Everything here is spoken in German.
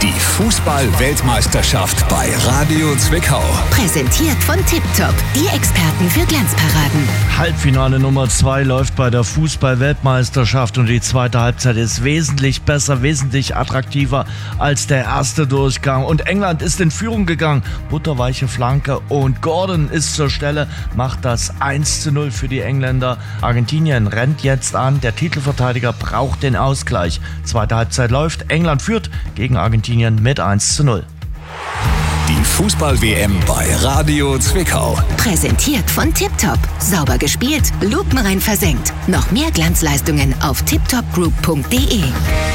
Die Fußball-Weltmeisterschaft bei Radio Zwickau. Präsentiert von Tipptopp, die Experten für Glanzparaden. Halbfinale Nummer 2 läuft bei der Fußball-Weltmeisterschaft und die zweite Halbzeit ist wesentlich besser, wesentlich attraktiver als der erste Durchgang. Und England ist in Führung gegangen. Butterweiche Flanke und Gordon ist zur Stelle, macht das 1:0 für die Engländer. Argentinien rennt jetzt an, der Titelverteidiger braucht den Ausgleich. Zweite Halbzeit läuft, England führt gegen Argentinien mit 1:0. Die Fußball-WM bei Radio Zwickau. Präsentiert von Tipptopp. Sauber gespielt, lupenrein versenkt. Noch mehr Glanzleistungen auf tipptoppgroup.de.